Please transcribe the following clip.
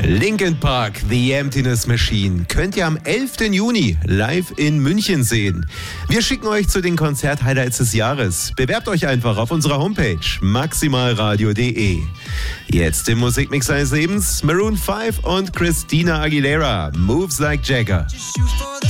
Linkin Park, The Emptiness Machine könnt ihr am 11. Juni live in München sehen. Wir schicken euch zu den Konzert-Highlights des Jahres. Bewerbt euch einfach auf unserer Homepage maximalradio.de. Jetzt im Musikmix seines Lebens Maroon 5 und Christina Aguilera, Moves Like Jagger.